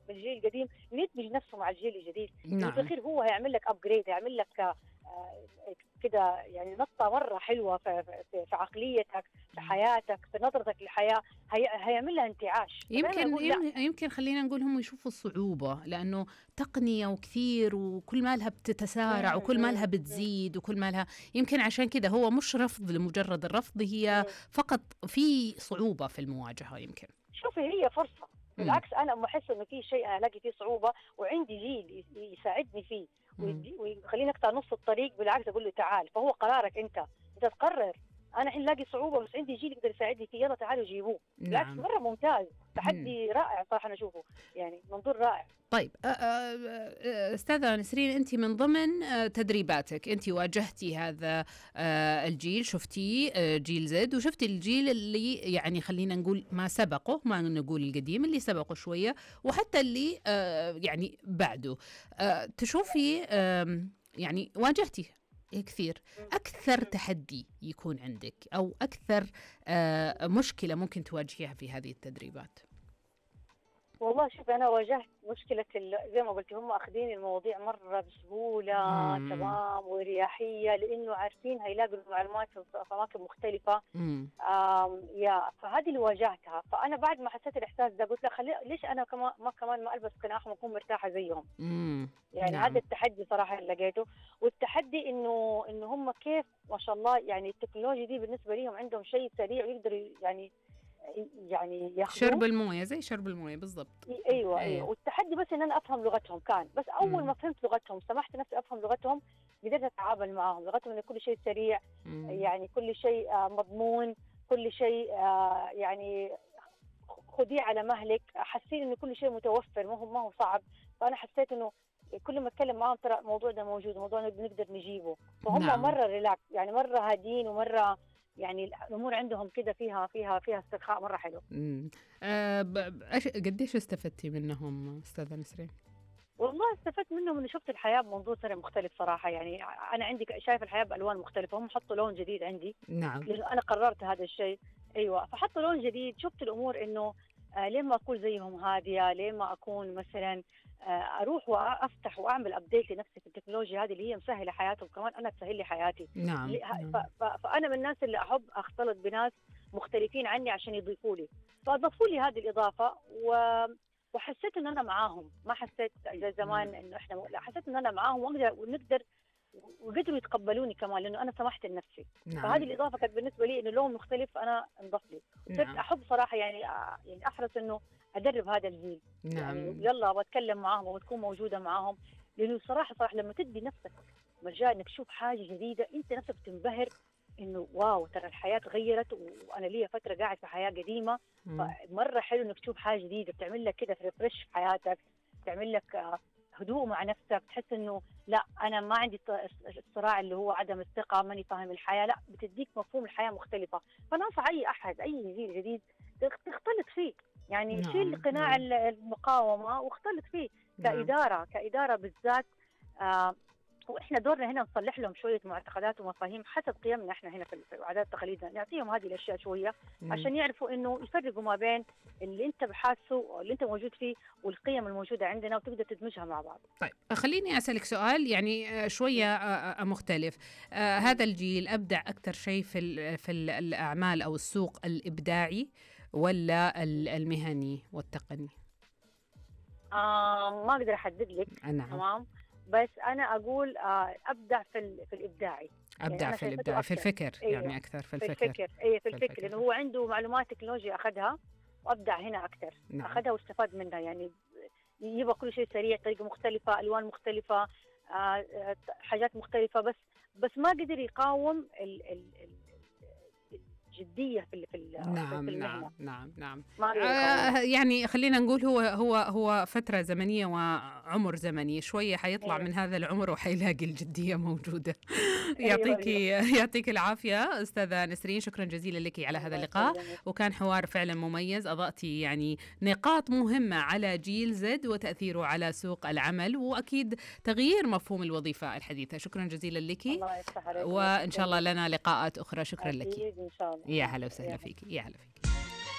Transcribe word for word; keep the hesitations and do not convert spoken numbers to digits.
بالجيل القديم يدمج نفسه مع الجيل الجديد. نعم. في الأخير هو هيعمل لك أبجريد، هيعمل لك كده يعني نقطة مرة حلوة في, في, في عقليتك، في حياتك، في نظرتك للحياة، هي هيعمل لها انتعاش. يمكن يمكن خلينا نقول هم يشوفوا الصعوبة، لأنه تقنية وكثير وكل ما لها بتتسارع وكل ما لها بتزيد وكل ما لها، يمكن عشان كده هو مش رفض لمجرد الرفض، هي فقط في صعوبة في المواجهة. يمكن شوفي هي فرصة، بالعكس أنا بحس إنه في شيء ألاقي فيه صعوبة وعندي جيل يساعدني فيه ويخليني أقطع نص الطريق، بالعكس أقول له تعال. فهو قرارك أنت، أنت تقرر. أنا الحين لاقي صعوبة بس عندي جيل يقدر يساعدني فيه، يلا تعالوا جيبوه. بالعكس نعم. مرة ممتاز، تحدي مم. رائع صراحة أنا أشوفه، يعني منظور رائع. طيب أستاذة نسرين، أنت من ضمن تدريباتك أنت واجهتي هذا الجيل، شفتي جيل زد وشفتي الجيل اللي يعني خلينا نقول ما سبقه، ما نقول القديم، اللي سبقه شوية وحتى اللي يعني بعده. تشوفي يعني واجهتي كثير، أكثر تحدي يكون عندك أو أكثر مشكلة ممكن تواجهيها في هذه التدريبات؟ والله شوف أنا واجهت مشكلة زي ما قلت، هم أخذين المواضيع مرة بسهولة مم. تمام ورياحية، لأنه عارفين هيلاقوا المعلومات في أماكن مختلفة. يا فهذه اللي واجهتها. فأنا بعد ما حسيت الإحساس ده قلت لا خلي ليش أنا كمان ما كمان ما ألبس قناع وأكون مرتاحة زيهم. مم. يعني نعم. هذا التحدي صراحة اللي لقيته، والتحدي إنه إنه هم كيف ما شاء الله يعني التكنولوجيا دي بالنسبة لهم عندهم شيء سريع ويقدروا يعني يعني ياخذوه شرب المويه، زي شرب المويه بالضبط. ايوه ايوه, أيوة. والتحدي بس ان انا افهم لغتهم كان، بس اول مم. ما فهمت لغتهم سمحت نفسي افهم لغتهم، قدرت اتعامل معهم. لغتهم ان كل شيء سريع، مم. يعني كل شيء مضمون، كل شيء يعني خديه على مهلك، حاسين انه كل شيء متوفر، ما هو ما هو صعب. فانا حسيت انه كل ما اتكلم معاهم ترى الموضوع ده موجود، الموضوع نقدر نجيبه. فهم نعم. مره ريلاكس، يعني مره هادين ومره يعني الامور عندهم كده فيها فيها فيها استرخاء مره حلو. امم أه قديش استفدتي منهم استاذه نسرين؟ والله استفدت منهم اني شفت الحياه بمنظور سريع مختلف صراحه. يعني انا عندي شايف الحياه بالوان مختلفه، هم حطوا لون جديد عندي. نعم. لانه انا قررت هذا الشيء. ايوه فحطوا لون جديد، شفت الامور انه آه ليه ما اكون زيهم هاديه، ليه ما اكون مثلا آه اروح وافتح واعمل ابديت لنفسي في التكنولوجيا هذه اللي هي مسهله حياتهم، كمان انا تسهل لي حياتي. نعم. نعم. فانا من الناس اللي احب اختلط بناس مختلفين عني عشان يضيفوا لي، فاضافوا لي هذه الاضافه و وحسيت ان انا معاهم، ما حسيت زي زمان انه احنا، لا حسيت ان انا معاهم ونقدر ونقدر وقدروا يتقبلوني كمان لانه انا سمحت لنفسي. نعم. فهذه الاضافه كانت بالنسبه لي انه لون مختلف انا انضاف لي. صرت نعم. احب صراحه يعني يعني احرص انه ادرب هذا الجيل. نعم. يعني يلا واتكلم معاهم وتكون موجوده معاهم، لانه صراحه صراحه لما تدي نفسك مجال انك تشوف حاجه جديده انت نفسك تنبهر انه واو ترى الحياه تغيرت، وانا لي فتره قاعد في حياه قديمه. فمره حلو انك تشوف حاجه جديده بتعمل لك كده ريفرش في حياتك، تعمل لك هدوء مع نفسك، تحس انه لا انا ما عندي الصراع اللي هو عدم الثقه، ماني فاهم الحياه، لا بتديك مفهوم الحياه مختلفه. فننصح اي احد اي جيل جديد تختلط فيه، يعني نعم. شيل قناع نعم. المقاومه واختلط فيه. نعم. كاداره كاداره بالذات. آه واحنا دورنا هنا نصلح لهم شويه معتقدات ومفاهيم حسب قيمنا احنا هنا في العادات والتقاليد، نعطيهم هذه الاشياء شويه مم. عشان يعرفوا انه يفرقوا ما بين اللي انت بحاسه اللي انت موجود فيه والقيم الموجوده عندنا، وتقدر تدمجها مع بعض. طيب خليني اسالك سؤال يعني شويه مختلف. آه هذا الجيل ابدع اكثر شيء في في الاعمال او السوق الابداعي ولا المهني والتقني؟ آه ما اقدر احدد لك. نعم. تمام، بس انا اقول آه ابدع في في الابداعي. ابدع يعني في الابداع في الفكر. أيوة. يعني اكثر في الفكر. في الفكر اي في الفكر لانه هو عنده معلومات تكنولوجيا اخذها وابدع هنا اكثر. نعم. اخذها واستفاد منها، يعني يبغى كل شيء سريع، طريقه مختلفه، الوان مختلفه، آه حاجات مختلفه، بس بس ما قدر يقاوم ال ال ال جدية في في نعم في نعم نعم نعم آه يعني خلينا نقول هو هو هو فترة زمنية وعمر زمني، شوية حيطلع أيوة. من هذا العمر وحيلاقي الجدية موجودة. يعطيك أيوة. يعطيك العافية أستاذة نسرين، شكرا جزيلا لك على هذا اللقاء، وكان حوار فعلا مميز، أضأتي يعني نقاط مهمة على جيل زد وتأثيره على سوق العمل وأكيد تغيير مفهوم الوظيفة الحديثة. شكرا جزيلا لك، وإن شاء الله لنا لقاءات أخرى. شكرا لك. إن شاء الله. يا هلا وسهلا فيك. يا هلا فيك.